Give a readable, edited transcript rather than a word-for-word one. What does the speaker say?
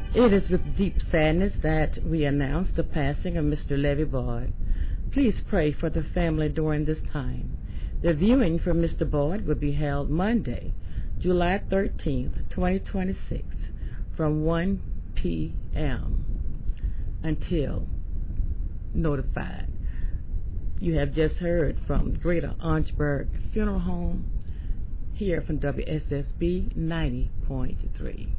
It is with deep sadness that we announce the passing of Mr. Levy Boyd. Please pray for the family during this time. The viewing for Mr. Boyd will be held Monday, July 13th, 2026, from 1 p.m. until notified. You have just heard from Greater Orangeburg Funeral Home here from WSSB 90.3.